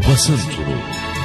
Basın Turu.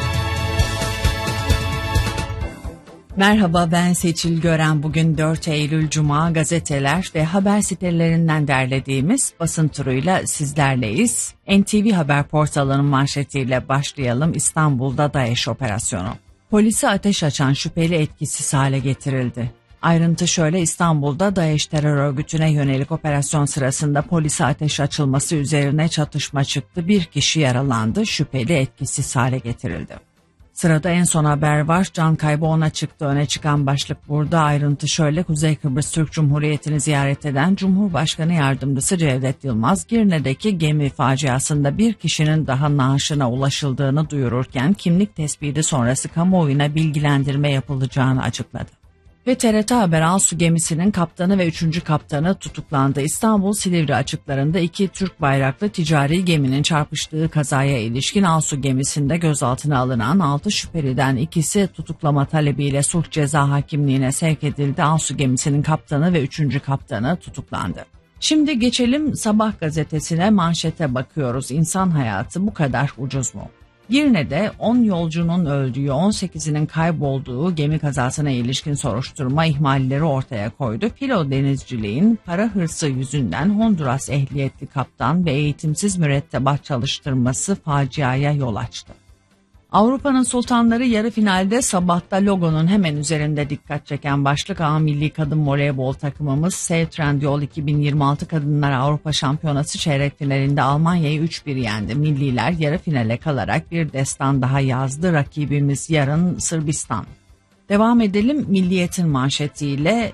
Merhaba, ben Seçil Gören. Bugün 4 Eylül Cuma, gazeteler ve haber sitelerinden derlediğimiz basın turuyla sizlerleyiz. NTV Haber portalının manşetiyle başlayalım. İstanbul'da DAEŞ operasyonu. Polise ateş açan şüpheli etkisiz hale getirildi. Ayrıntı şöyle: İstanbul'da DAEŞ terör örgütüne yönelik operasyon sırasında polise ateş açılması üzerine çatışma çıktı. Bir kişi yaralandı, şüpheli etkisiz hale getirildi. Sırada en son haber var. Can kaybı 10'a çıktı. Öne çıkan başlık burada. Ayrıntı şöyle: Kuzey Kıbrıs Türk Cumhuriyeti'ni ziyaret eden Cumhurbaşkanı Yardımcısı Cevdet Yılmaz, Girne'deki gemi faciasında bir kişinin daha naaşına ulaşıldığını duyururken kimlik tespiti sonrası kamuoyuna bilgilendirme yapılacağını açıkladı. Ve TRT Haber Alsu gemisinin kaptanı ve 3. kaptanı tutuklandı. İstanbul Silivri açıklarında 2 Türk bayraklı ticari geminin çarpıştığı kazaya ilişkin Alsu gemisinde gözaltına alınan 6 şüpheliden ikisi tutuklama talebiyle sulh ceza hakimliğine sevk edildi. Alsu gemisinin kaptanı ve 3. kaptanı tutuklandı. Şimdi geçelim Sabah gazetesine, manşete bakıyoruz. İnsan hayatı bu kadar ucuz mu? Girne'de 10 yolcunun öldüğü, 18'inin kaybolduğu gemi kazasına ilişkin soruşturma ihmalleri ortaya koydu. Filo denizciliğin para hırsı yüzünden Honduras ehliyetli kaptan ve eğitimsiz mürettebat çalıştırması faciaya yol açtı. Avrupa'nın sultanları yarı finalde. Sabah'ta logonun hemen üzerinde dikkat çeken başlık: A milli kadın voleybol takımımız Sev Trendyol 2026 Kadınlar Avrupa Şampiyonası çeyrek finalinde Almanya'yı 3-1 yendi. Milliler yarı finale kalarak bir destan daha yazdı. Rakibimiz yarın Sırbistan. Devam edelim Milliyet'in manşetiyle.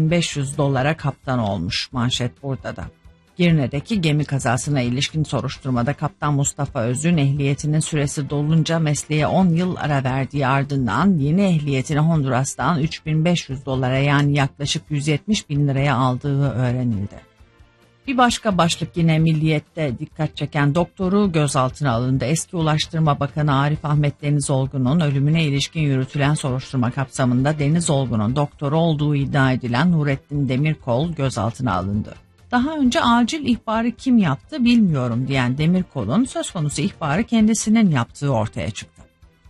$3.500 kaptan olmuş, manşet burada da. Girne'deki gemi kazasına ilişkin soruşturmada Kaptan Mustafa Öz'ün ehliyetinin süresi dolunca mesleğe 10 yıl ara verdiği ardından yeni ehliyetini Honduras'tan $3.500 yani yaklaşık 170.000 liraya aldığı öğrenildi. Bir başka başlık yine Milliyet'te dikkat çeken: doktoru gözaltına alındı. Eski Ulaştırma Bakanı Arif Ahmet Denizolgun'un ölümüne ilişkin yürütülen soruşturma kapsamında Denizolgun'un doktoru olduğu iddia edilen Nurettin Demirkol gözaltına alındı. Daha önce acil ihbarı kim yaptı bilmiyorum diyen Demirkol'un söz konusu ihbarı kendisinin yaptığı ortaya çıktı.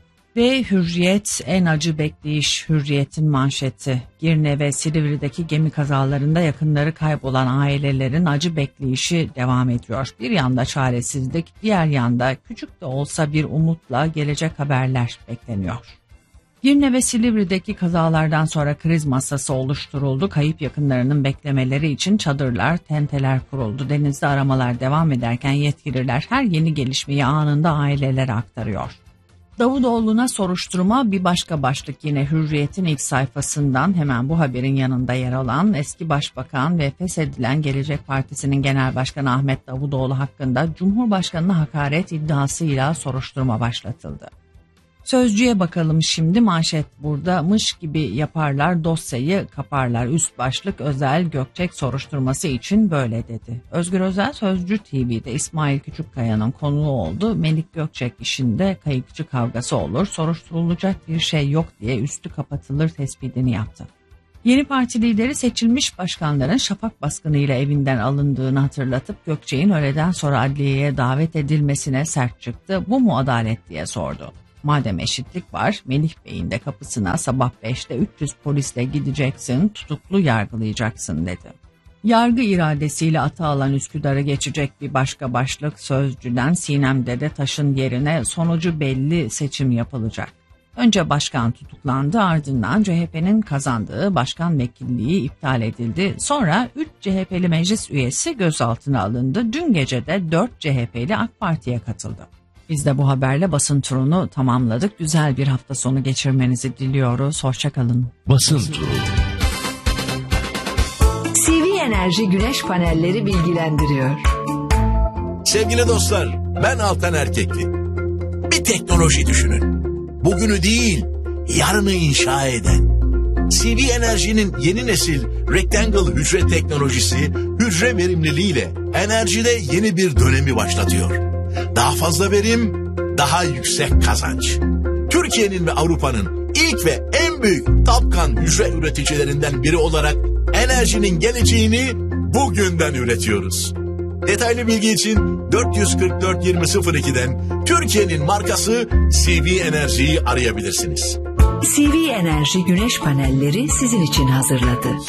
Ve Hürriyet, en acı bekleyiş. Hürriyet'in manşeti: Girne ve Silivri'deki gemi kazalarında yakınları kaybolan ailelerin acı bekleyişi devam ediyor. Bir yanda çaresizlik, diğer yanda küçük de olsa bir umutla gelecek haberler bekleniyor. Girne ve Silivri'deki kazalardan sonra kriz masası oluşturuldu. Kayıp yakınlarının beklemeleri için çadırlar, tenteler kuruldu. Denizde aramalar devam ederken yetkililer her yeni gelişmeyi anında ailelere aktarıyor. Davutoğlu'na soruşturma bir başka başlık yine Hürriyet'in ilk sayfasından. Hemen bu haberin yanında yer alan eski başbakan ve feshedilen Gelecek Partisi'nin genel başkanı Ahmet Davutoğlu hakkında Cumhurbaşkanı'na hakaret iddiasıyla soruşturma başlatıldı. Sözcü'ye bakalım şimdi, manşet burada: mış gibi yaparlar dosyayı kaparlar. Üst başlık: Özel Gökçek soruşturması için böyle dedi. Özgür Özel Sözcü TV'de İsmail Küçükkaya'nın konuğu oldu. Melik Gökçek işinde kayıkçı kavgası olur, soruşturulacak bir şey yok diye üstü kapatılır tespitini yaptı. Yeni Parti lideri seçilmiş başkanların şafak baskınıyla evinden alındığını hatırlatıp Gökçek'in öğleden sonra adliyeye davet edilmesine sert çıktı. Bu mu adalet diye sordu. Madem eşitlik var, Melih Bey'in de kapısına sabah 5'te 300 polisle gideceksin, tutuklu yargılayacaksın dedi. Yargı iradesiyle ata alan Üsküdar'ı geçecek bir başka başlık Sözcü'den: Sinem Dedetaş'ın yerine sonucu belli seçim yapılacak. Önce başkan tutuklandı, ardından CHP'nin kazandığı başkan vekilliği iptal edildi. Sonra 3 CHP'li meclis üyesi gözaltına alındı. Dün gece de 4 CHP'li AK Parti'ye katıldı. Biz de bu haberle basın turunu tamamladık. Güzel bir hafta sonu geçirmenizi diliyoruz. Hoşça kalın. Basın turu. CV Enerji Güneş Panelleri bilgilendiriyor. Sevgili dostlar, ben Altan Erkekli. Bir teknoloji düşünün. Bugünü değil, yarını inşa eden. CV Enerji'nin yeni nesil Rectangle hücre teknolojisi, hücre verimliliğiyle enerjide yeni bir dönemi başlatıyor. Daha fazla verim, daha yüksek kazanç. Türkiye'nin ve Avrupa'nın ilk ve en büyük Tapkan hücre üreticilerinden biri olarak enerjinin geleceğini bugünden üretiyoruz. Detaylı bilgi için 444 2002'den Türkiye'nin markası CV Enerji'yi arayabilirsiniz. CV Enerji güneş panelleri sizin için hazırladı.